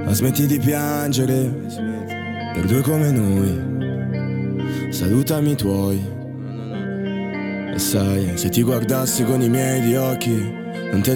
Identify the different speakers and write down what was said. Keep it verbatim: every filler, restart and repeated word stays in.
Speaker 1: Ma smetti di piangere per due come noi, salutami i tuoi. E sai, se ti guardassi con i miei di occhi non te